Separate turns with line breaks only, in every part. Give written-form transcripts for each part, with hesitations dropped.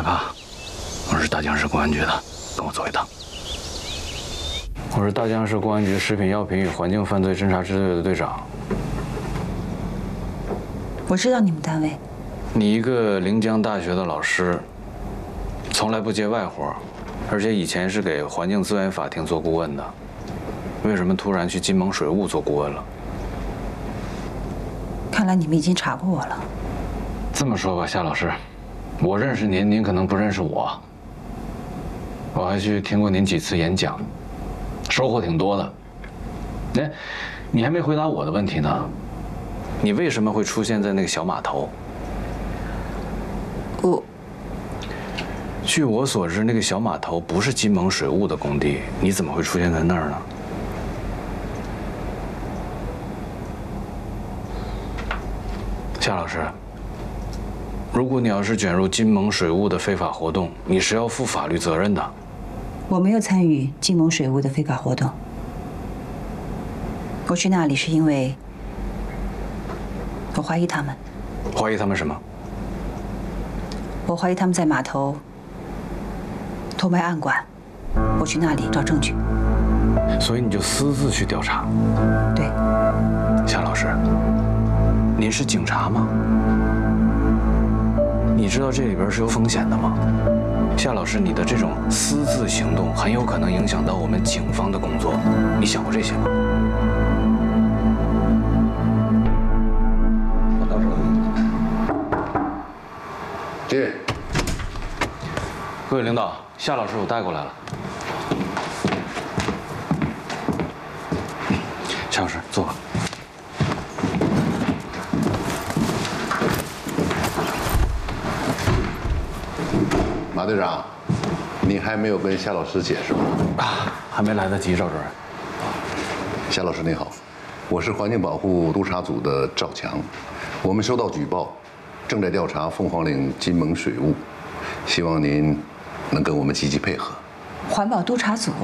害怕，我是大江市公安局的，跟我走一趟。我是大江市公安局食品药品与环境犯罪侦查支队的队长。
我知道你们单位。
你一个临江大学的老师，从来不接外活，而且以前是给环境资源法庭做顾问的，为什么突然去金盟水务做顾问了？
看来你们已经查过我了。
这么说吧，夏老师，我认识您，您可能不认识我。我还去听过您几次演讲，收获挺多的。哎，你还没回答我的问题呢，你为什么会出现在那个小码头？据我所知，那个小码头不是金盟水务的工地，你怎么会出现在那儿呢？夏老师，如果你要是卷入金盟水务的非法活动，你是要负法律责任的。
我没有参与金盟水务的非法活动，我去那里是因为我怀疑他们。
怀疑他们什么？
我怀疑他们在码头偷卖暗管，我去那里找证据。
所以你就私自去调查？
对。
夏老师，您是警察吗？你知道这里边是有风险的吗？夏老师，你的这种私自行动很有可能影响到我们警方的工作，你想过这些吗？
我到手了。进。
各位领导，夏老师我带过来了。夏老师，坐吧。
马队长，你还没有跟夏老师解释吗？
啊，还没来得及，赵主任。
夏老师你好，我是环境保护督察组的赵强，我们收到举报，正在调查凤凰岭金盟水务，希望您能跟我们积极配合。
环保督察组。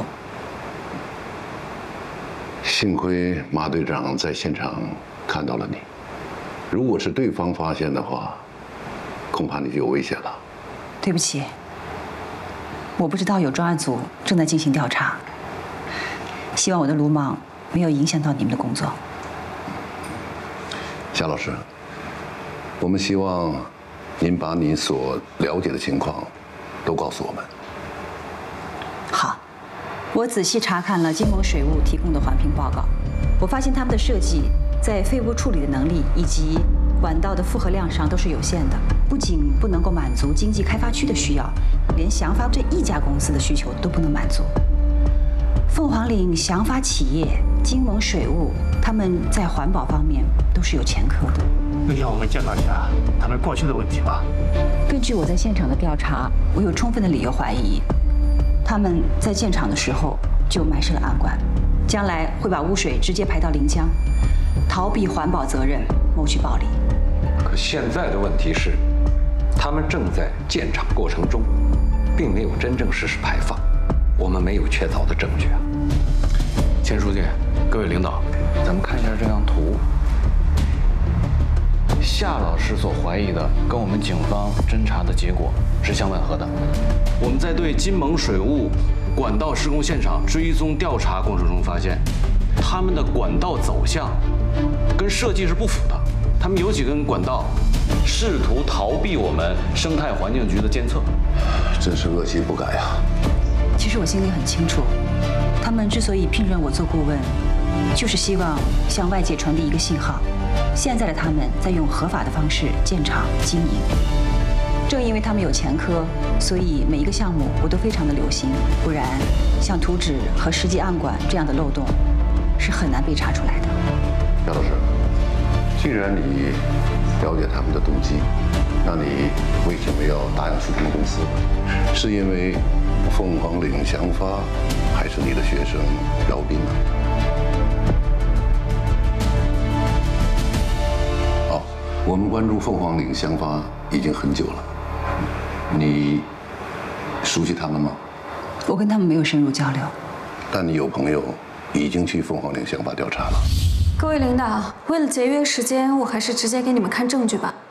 幸亏马队长在现场看到了你，如果是对方发现的话，恐怕你就有危险了。
对不起，我不知道有专案组正在进行调查，希望我的鲁莽没有影响到你们的工作。
夏老师，我们希望您把你所了解的情况都告诉我们。
好，我仔细查看了金盟水务提供的环评报告，我发现他们的设计在废物处理的能力以及管道的负荷量上都是有限的，不仅不能够满足经济开发区的需要，连祥发这一家公司的需求都不能满足。凤凰岭祥发企业、金盟水务，他们在环保方面都是有前科的。
能让我们见到一下他们过去的问题吗？
根据我在现场的调查，我有充分的理由怀疑，他们在建厂的时候就埋设了暗管，将来会把污水直接排到临江，逃避环保责任，谋取暴利。
可现在的问题是，他们正在建厂过程中，并没有真正实施排放，我们没有确凿的证据啊。
钱书记，各位领导，咱们看一下这张图。夏老师所怀疑的跟我们警方侦查的结果是相吻合的。我们在对金盟水务管道施工现场追踪调查过程中发现，他们的管道走向跟设计是不符的。他们有几根管道试图逃避我们生态环境局的监测，
真是恶习不改啊！
其实我心里很清楚，他们之所以聘任我做顾问，就是希望向外界传递一个信号：现在的他们在用合法的方式建厂经营。正因为他们有前科，所以每一个项目我都非常的留心，不然像图纸和实际暗管这样的漏洞是很难被查出来的。
夏老师，既然你了解他们的动机，那你为什么要答应去他们公司？是因为凤凰岭祥发，还是你的学生饶斌呢？好，我们关注凤凰岭祥发已经很久了，你熟悉他们吗？
我跟他们没有深入交流。
但你有朋友已经去凤凰岭祥发调查了。
各位领导，为了节约时间，我还是直接给你们看证据吧。